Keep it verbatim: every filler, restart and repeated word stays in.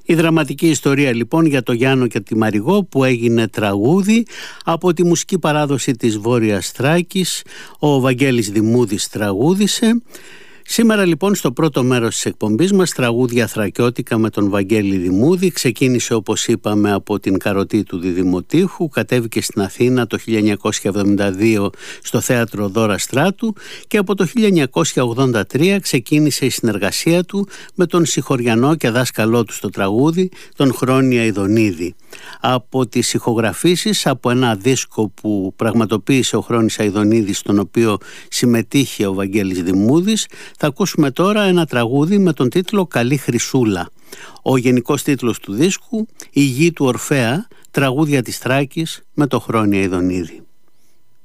Η δραματική ιστορία λοιπόν για το Γιάννο και τη Μαριγώ που έγινε τραγούδι από τη μουσική παράδοση της Βόρειας Θράκης. Ο Βαγγέλης Δημούδης τραγούδισε. Σήμερα λοιπόν στο πρώτο μέρος της εκπομπής μας τραγούδια θρακιώτικα με τον Βαγγέλη Δημούδη. Ξεκίνησε όπως είπαμε από την Καροτή του Διδημοτήχου, κατέβηκε στην Αθήνα το χίλια εννιακόσια εβδομήντα δύο στο θέατρο Δώρα Στράτου και από το χίλια εννιακόσια ογδόντα τρία ξεκίνησε η συνεργασία του με τον συγχωριανό και δάσκαλό του στο τραγούδι, τον Χρόνια Ιδονίδη. Από τις ηχογραφήσεις από ένα δίσκο που πραγματοποίησε ο Χρόνης Αηδονίδης, στον οποίο συμμετείχε ο Βαγγέλης Δημούδης, θα ακούσουμε τώρα ένα τραγούδι με τον τίτλο «Καλή Χρυσούλα». Ο γενικός τίτλος του δίσκου «Η γη του Ορφέα, τραγούδια της Θράκης» με το Χρόνια Ιδονίδη.